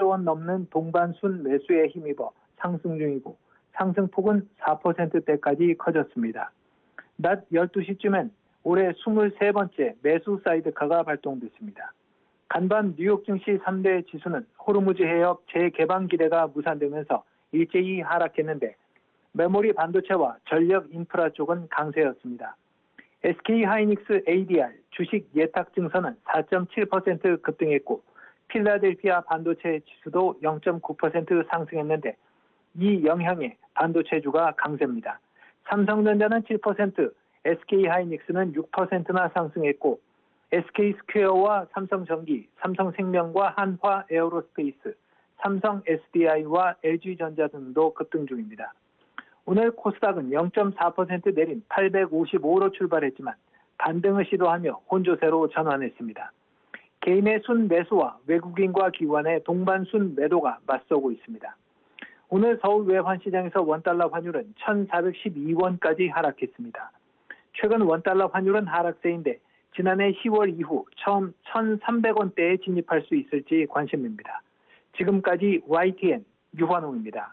원 넘는 동반순 매수에 힘입어 상승 중이고 상승폭은 4%대까지 커졌습니다. 낮 12시쯤엔 올해 23번째 매수 사이드카가 발동됐습니다. 간밤 뉴욕 증시 3대 지수는 호르무즈 해협 재개방 기대가 무산되면서 일제히 하락했는데 메모리 반도체와 전력 인프라 쪽은 강세였습니다. SK하이닉스 ADR 주식 예탁 증서는 4.7% 급등했고 필라델피아 반도체 지수도 0.9% 상승했는데 이 영향에 반도체주가 강세입니다. 삼성전자는 7%, SK하이닉스는 6%나 상승했고 SK스퀘어와 삼성전기, 삼성생명과 한화에어로스페이스, 삼성 SDI와 LG전자 등도 급등 중입니다. 오늘 코스닥은 0.4% 내린 855로 출발했지만 반등을 시도하며 혼조세로 전환했습니다. 개인의 순 매수와 외국인과 기관의 동반 순 매도가 맞서고 있습니다. 오늘 서울 외환시장에서 원달러 환율은 1,412원까지 하락했습니다. 최근 원달러 환율은 하락세인데 지난해 10월 이후 처음 1,300원대에 진입할 수 있을지 관심입니다. 지금까지 YTN 유환홍입니다.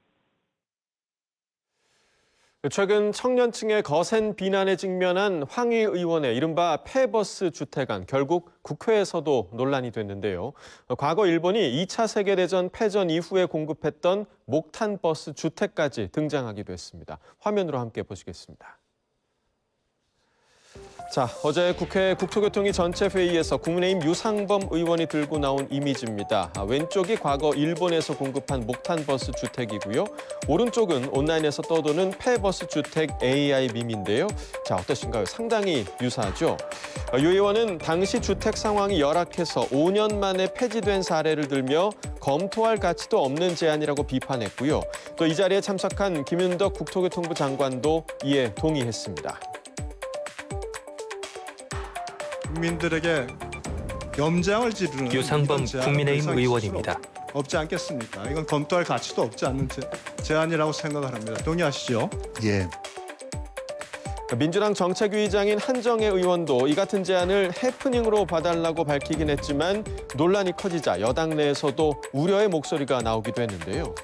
최근 청년층의 거센 비난에 직면한 황희 의원의 이른바 폐버스 주택안, 결국 국회에서도 논란이 됐는데요. 과거 일본이 2차 세계대전 패전 이후에 공급했던 목탄버스 주택까지 등장하기도 했습니다. 화면으로 함께 보시겠습니다. 자, 어제 국회 국토교통위 전체 회의에서 국민의힘 유상범 의원이 들고 나온 이미지입니다. 왼쪽이 과거 일본에서 공급한 목탄버스 주택이고요. 오른쪽은 온라인에서 떠도는 폐버스 주택 AI 밈인데요. 자, 어떠신가요? 상당히 유사하죠? 유 의원은 당시 주택 상황이 열악해서 5년 만에 폐지된 사례를 들며 검토할 가치도 없는 제안이라고 비판했고요. 또 이 자리에 참석한 김윤덕 국토교통부 장관도 이에 동의했습니다. 국민들에게 염장을 지르는 유상범 국민의힘 의원입니다. 없지 않겠습니까? 이건 검토할 가치도 없지 않는 제안이라고 생각을 합니다. 동의하시죠? 예. 민주당 정책위의장인 한정혜 의원도 이 같은 제안을 해프닝으로 봐달라고 밝히긴 했지만 논란이 커지자 여당 내에서도 우려의 목소리가 나오기도 했는데요.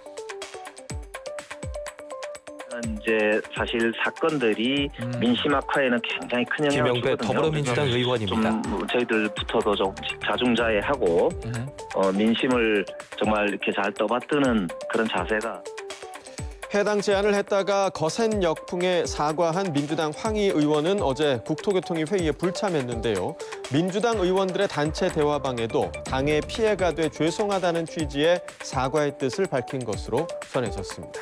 이제 사실 사건들이 민심 악화에는 굉장히 큰 영향을 김영배 주거든요. 더불어민주당 의원입니다. 좀 저희들부터도 좀 자중자애하고 민심을 정말 이렇게 잘 떠받드는 그런 자세가. 해당 제안을 했다가 거센 역풍에 사과한 민주당 황희 의원은 어제 국토교통위 회의에 불참했는데요. 민주당 의원들의 단체 대화방에도 당의 피해가 돼 죄송하다는 취지의 사과의 뜻을 밝힌 것으로 전해졌습니다.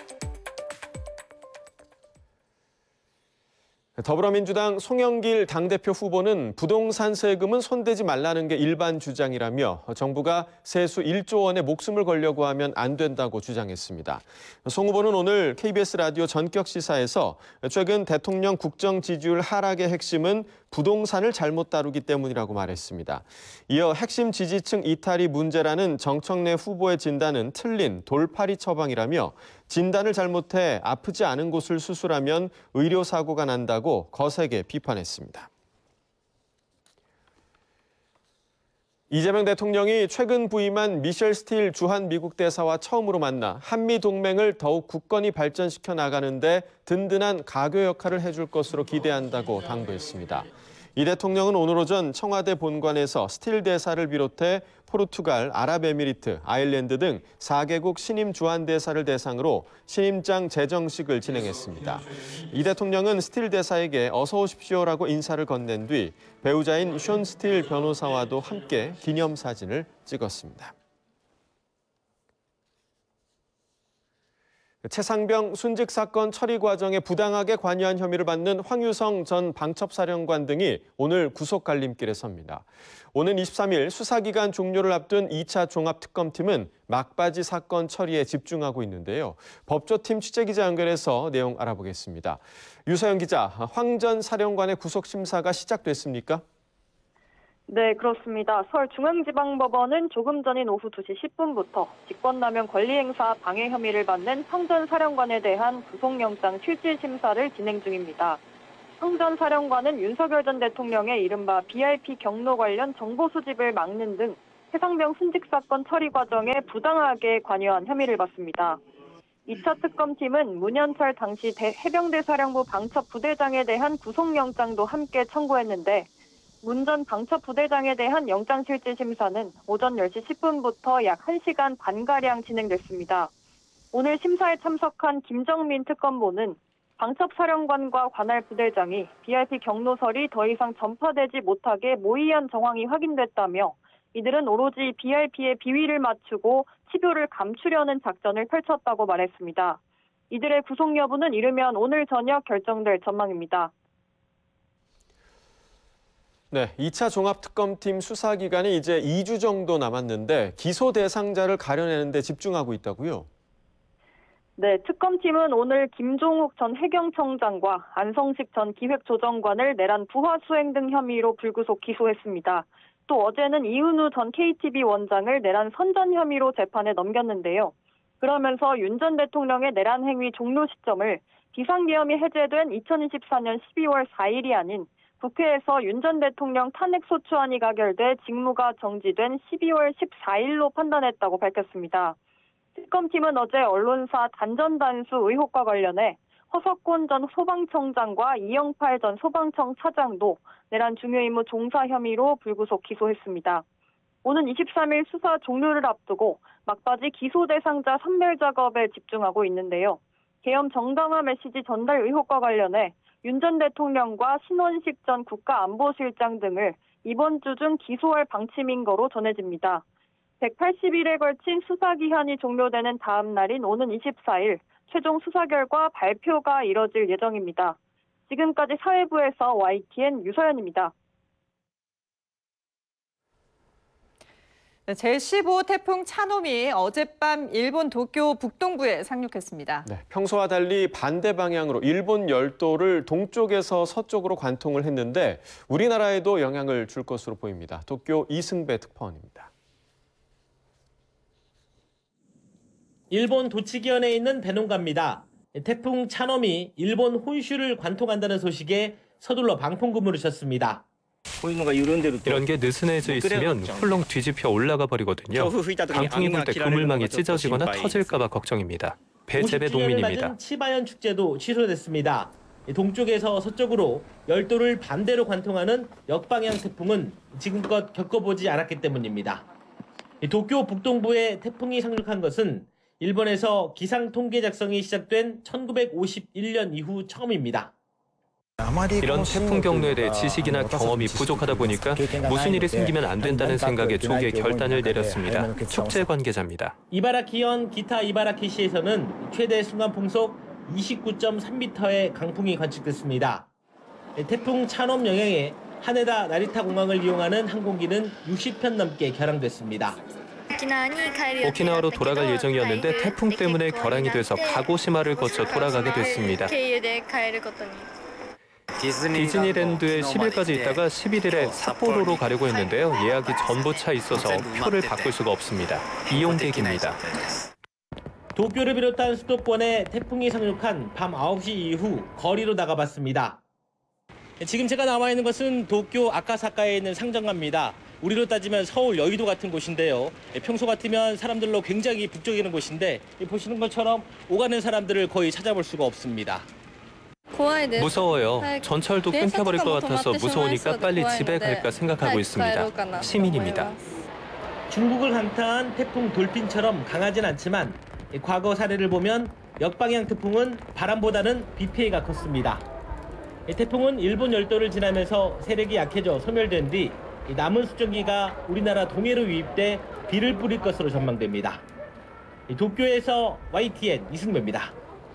더불어민주당 송영길 당대표 후보는 부동산 세금은 손대지 말라는 게 일반 주장이라며 정부가 세수 1조 원에 목숨을 걸려고 하면 안 된다고 주장했습니다. 송 후보는 오늘 KBS 라디오 전격 시사에서 최근 대통령 국정 지지율 하락의 핵심은 부동산을 잘못 다루기 때문이라고 말했습니다. 이어 핵심 지지층 이탈이 문제라는 정청래 후보의 진단은 틀린 돌팔이 처방이라며 진단을 잘못해 아프지 않은 곳을 수술하면 의료사고가 난다고 거세게 비판했습니다. 이재명 대통령이 최근 부임한 미셸 스틸 주한 미국 대사와 처음으로 만나 한미 동맹을 더욱 굳건히 발전시켜 나가는데 든든한 가교 역할을 해줄 것으로 기대한다고 당부했습니다. 이 대통령은 오늘 오전 청와대 본관에서 스틸 대사를 비롯해 포르투갈, 아랍에미리트, 아일랜드 등 4개국 신임 주한 대사를 대상으로 신임장 제정식을 진행했습니다. 이 대통령은 스틸 대사에게 어서 오십시오라고 인사를 건넨 뒤 배우자인 숀 스틸 변호사와도 함께 기념사진을 찍었습니다. 최상병 순직 사건 처리 과정에 부당하게 관여한 혐의를 받는 황유성 전 방첩사령관 등이 오늘 구속 갈림길에 섭니다. 오는 23일 수사기간 종료를 앞둔 2차 종합특검팀은 막바지 사건 처리에 집중하고 있는데요. 법조팀 취재기자 연결해서 내용 알아보겠습니다. 유서영 기자, 황 전 사령관의 구속 심사가 시작됐습니까? 네, 그렇습니다. 서울중앙지방법원은 조금 전인 오후 2시 10분부터 직권남용 권리행사 방해 혐의를 받는 황 전 사령관에 대한 구속영장 실질심사를 진행 중입니다. 황 전 사령관은 윤석열 전 대통령의 이른바 BIP 경로 관련 정보 수집을 막는 등 해상병 순직 사건 처리 과정에 부당하게 관여한 혐의를 받습니다. 2차 특검팀은 문현철 당시 해병대 사령부 방첩 부대장에 대한 구속영장도 함께 청구했는데 문 전 방첩 부대장에 대한 영장실질심사는 오전 10시 10분부터 약 1시간 반가량 진행됐습니다. 오늘 심사에 참석한 김정민 특검보는 방첩사령관과 관할 부대장이 BRP 경로설이 더 이상 전파되지 못하게 모의한 정황이 확인됐다며 이들은 오로지 BRP의 비위를 맞추고 치료를 감추려는 작전을 펼쳤다고 말했습니다. 이들의 구속 여부는 이르면 오늘 저녁 결정될 전망입니다. 네, 2차 종합특검팀 수사 기간이 이제 2주 정도 남았는데 기소 대상자를 가려내는 데 집중하고 있다고요? 네, 특검팀은 오늘 김종욱 전 해경청장과 안성식 전 기획조정관을 내란 부하수행 등 혐의로 불구속 기소했습니다. 또 어제는 이은우 전 KTB 원장을 내란 선전 혐의로 재판에 넘겼는데요. 그러면서 윤 전 대통령의 내란 행위 종료 시점을 비상계엄이 해제된 2024년 12월 4일이 아닌 국회에서 윤 전 대통령 탄핵소추안이 가결돼 직무가 정지된 12월 14일로 판단했다고 밝혔습니다. 특검팀은 어제 언론사 단전단수 의혹과 관련해 허석권 전 소방청장과 이영팔 전 소방청 차장도 내란 중요임무 종사 혐의로 불구속 기소했습니다. 오는 23일 수사 종료를 앞두고 막바지 기소 대상자 선별 작업에 집중하고 있는데요. 계엄 정당화 메시지 전달 의혹과 관련해 윤 전 대통령과 신원식 전 국가안보실장 등을 이번 주 중 기소할 방침인 거로 전해집니다. 180일에 걸친 수사 기한이 종료되는 다음 날인 오는 24일 최종 수사 결과 발표가 이뤄질 예정입니다. 지금까지 사회부에서 YTN 유서연입니다. 제15 태풍 차노미 어젯밤 일본 도쿄 북동부에 상륙했습니다. 네, 평소와 달리 반대 방향으로 일본 열도를 동쪽에서 서쪽으로 관통을 했는데 우리나라에도 영향을 줄 것으로 보입니다. 도쿄 이승배 특파원입니다. 일본 도치기현에 있는 배농가입니다. 태풍 차노미 일본 혼슈를 관통한다는 소식에 서둘러 방풍구물을 쳤습니다. 이런 게 느슨해져 있으면 훌렁 뒤집혀 올라가 버리거든요. 방풍이 불 때 그물망이 찢어지거나 터질까 봐 걱정입니다. 배재배 동민입니다. 맞은 치바현 축제도 취소됐습니다. 동쪽에서 서쪽으로 열도를 반대로 관통하는 역방향 태풍은 지금껏 겪어보지 않았기 때문입니다. 도쿄 북동부에 태풍이 상륙한 것은 일본에서 기상 통계 작성이 시작된 1951년 이후 처음입니다. 이런 태풍 경로에 대해 지식이나 경험이 부족하다 보니까 무슨 일이 생기면 안 된다는 생각에 조기에 결단을 내렸습니다. 축제 관계자입니다. 이바라키현 기타 이바라키시에서는 최대 순간 풍속 29.3m의 강풍이 관측됐습니다. 태풍 차놈 영향에 하네다 나리타 공항을 이용하는 항공기는 60편 넘게 결항됐습니다. 오키나와로 돌아갈 예정이었는데 태풍 때문에 결항이 돼서 가고시마를 거쳐 돌아가게 됐습니다. 디즈니랜드에 10일까지 있다가 11일에 삿포로로 가려고 했는데요. 예약이 전부 차 있어서 표를 바꿀 수가 없습니다. 이용객입니다. 도쿄를 비롯한 수도권에 태풍이 상륙한 밤 9시 이후 거리로 나가봤습니다. 지금 제가 나와 있는 것은 도쿄 아카사카에 있는 상점가입니다. 우리로 따지면 서울 여의도 같은 곳인데요. 평소 같으면 사람들로 굉장히 북적이는 곳인데 보시는 것처럼 오가는 사람들을 거의 찾아볼 수가 없습니다. 무서워요. 전철도 끊겨버릴 것 같아서 무서우니까 빨리 집에 갈까 생각하고 있습니다. 시민입니다. 중국을 강타한 태풍 돌핀처럼 강하진 않지만 과거 사례를 보면 역방향 태풍은 바람보다는 비 피해가 컸습니다. 태풍은 일본 열도를 지나면서 세력이 약해져 소멸된 뒤 남은 수증기가 우리나라 동해로 유입돼 비를 뿌릴 것으로 전망됩니다. 도쿄에서 YTN 이승배입니다.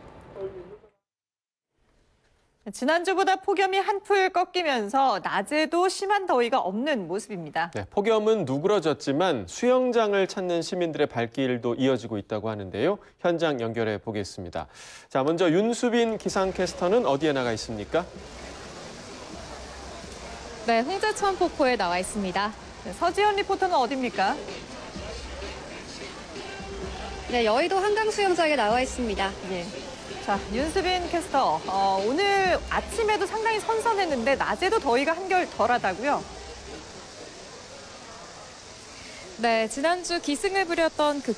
지난주보다 폭염이 한풀 꺾이면서 낮에도 심한 더위가 없는 모습입니다. 네, 폭염은 누그러졌지만 수영장을 찾는 시민들의 발길도 이어지고 있다고 하는데요. 현장 연결해 보겠습니다. 자, 먼저 윤수빈 기상캐스터는 어디에 나가 있습니까? 네, 홍제천 폭포에 나와 있습니다. 네, 서지현 리포터는 어디입니까? 네, 여의도 한강 수영장에 나와 있습니다. 예. 자, 윤수빈 캐스터, 오늘 아침에도 상당히 선선했는데 낮에도 더위가 한결 덜하다고요? 네, 지난주 기승을 부렸던